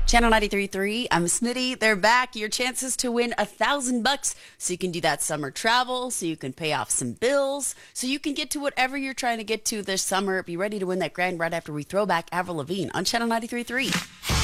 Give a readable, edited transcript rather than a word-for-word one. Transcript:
Channel 93.3, I'm Smitty. They're back. Your chances to win $1,000 so you can do that summer travel, so you can pay off some bills, so you can get to whatever you're trying to get to this summer. Be ready to win that grand right after we throw back Avril Lavigne on Channel 93.3.